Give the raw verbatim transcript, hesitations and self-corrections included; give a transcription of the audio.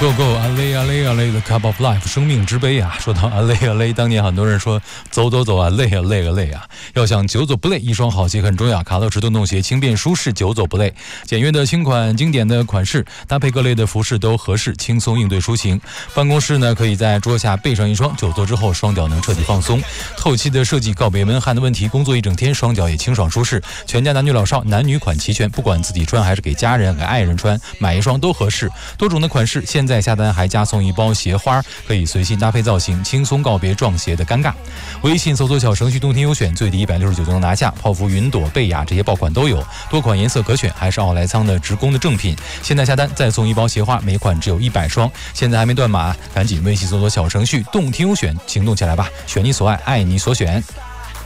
Go Go， 阿雷阿雷阿雷的 Cup of Life， 生命之杯啊！说到阿雷阿雷，当年很多人说走走走啊，累啊累啊累啊！要想久走不累，一双好鞋很重要。卡乐驰洞洞鞋轻便舒适，久走不累。简约的轻款，经典的款式，搭配各类的服饰都合适，轻松应对出行。办公室呢，可以在桌下备上一双，久坐之后双脚能彻底放松。透气的设计，告别闷汗的问题，工作一整天双脚也清爽舒适。全家男女老少，男女款齐全，不管自己穿还是给家人、给爱人穿，买一双都合适。多种的款式，现在下单还加送一包鞋花，可以随心搭配造型，轻松告别撞鞋的尴尬。微信搜索小程序洞天优选，最低一百六十九就能拿下。泡芙、云朵、贝雅这些爆款都有，多款颜色可选，还是奥莱仓的直供的正品。现在下单再送一包鞋花，每款只有一百双，现在还没断码，赶紧微信搜索小程序洞天优选，行动起来吧！选你所爱，爱你所选。